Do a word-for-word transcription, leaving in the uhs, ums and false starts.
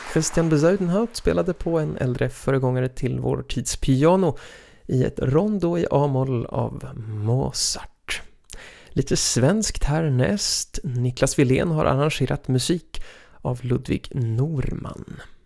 Christian Bezuidenhout spelade på en äldre föregångare till vår tids piano i ett rondo i A-moll av Mozart. Lite svenskt härnäst. Niklas Wilén har arrangerat musik av Ludvig Norman.